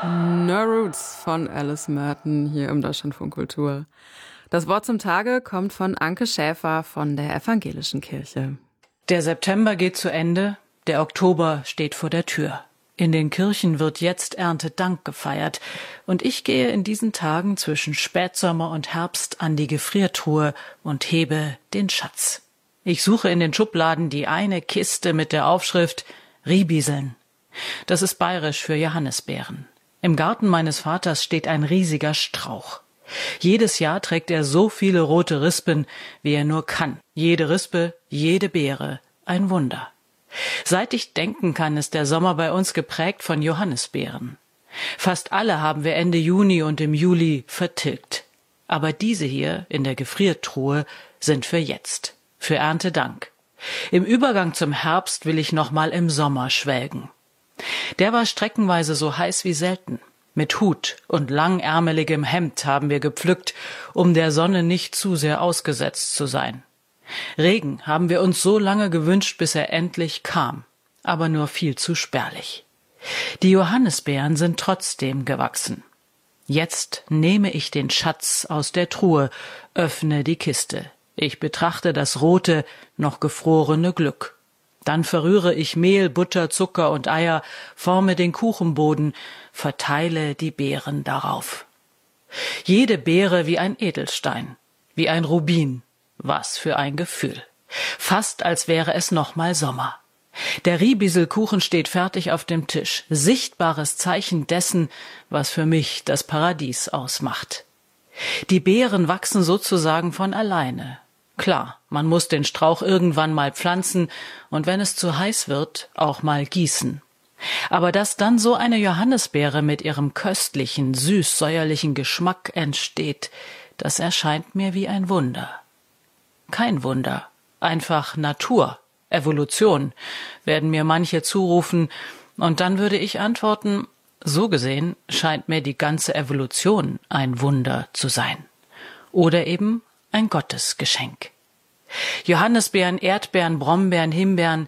No Roots von Alice Merton hier im Deutschlandfunk Kultur. Das Wort zum Tage kommt von Anke Schäfer von der Evangelischen Kirche. Der September geht zu Ende, der Oktober steht vor der Tür. In den Kirchen wird jetzt Erntedank gefeiert und ich gehe in diesen Tagen zwischen Spätsommer und Herbst an die Gefriertruhe und hebe den Schatz. Ich suche in den Schubladen die eine Kiste mit der Aufschrift Riebiseln. Das ist bayerisch für Johannisbeeren. Im Garten meines Vaters steht ein riesiger Strauch. Jedes Jahr trägt er so viele rote Rispen, wie er nur kann. Jede Rispe, jede Beere, ein Wunder. Seit ich denken kann, ist der Sommer bei uns geprägt von Johannisbeeren. Fast alle haben wir Ende Juni und im Juli vertilgt. Aber diese hier in der Gefriertruhe sind für jetzt, für Erntedank. Im Übergang zum Herbst will ich noch mal im Sommer schwelgen. Der war streckenweise so heiß wie selten. Mit Hut und langärmeligem Hemd haben wir gepflückt, um der Sonne nicht zu sehr ausgesetzt zu sein. Regen haben wir uns so lange gewünscht, bis er endlich kam, aber nur viel zu spärlich. Die Johannisbeeren sind trotzdem gewachsen. Jetzt nehme ich den Schatz aus der Truhe, öffne die Kiste. Ich betrachte das rote, noch gefrorene Glück. Dann verrühre ich Mehl, Butter, Zucker und Eier, forme den Kuchenboden, verteile die Beeren darauf. Jede Beere wie ein Edelstein, wie ein Rubin. Was für ein Gefühl. Fast als wäre es noch mal Sommer. Der Riebiselkuchen steht fertig auf dem Tisch. Sichtbares Zeichen dessen, was für mich das Paradies ausmacht. Die Beeren wachsen sozusagen von alleine. Klar, man muss den Strauch irgendwann mal pflanzen und wenn es zu heiß wird, auch mal gießen. Aber dass dann so eine Johannisbeere mit ihrem köstlichen, süß-säuerlichen Geschmack entsteht, das erscheint mir wie ein Wunder. Kein Wunder, einfach Natur, Evolution, werden mir manche zurufen, und dann würde ich antworten, so gesehen scheint mir die ganze Evolution ein Wunder zu sein. Oder eben ein Gottesgeschenk. Johannisbeeren, Erdbeeren, Brombeeren, Himbeeren,